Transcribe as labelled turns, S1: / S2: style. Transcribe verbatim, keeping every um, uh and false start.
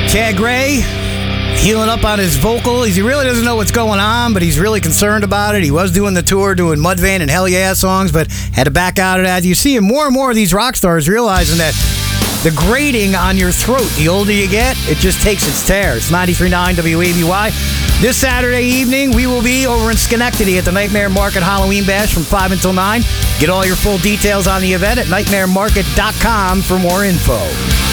S1: Tad Gray healing up on his vocal. He really doesn't know what's going on, but he's really concerned about it. He was doing the tour, doing Mudvayne and Hell Yeah songs, but had to back out of that. You see more and more of these rock stars realizing that the grating on your throat, the older you get, it just takes its tear. It's ninety-three point nine W A B Y. This Saturday evening, we will be over in Schenectady at the Nightmare Market Halloween Bash from five until nine. Get all your full details on the event at nightmare market dot com for more info.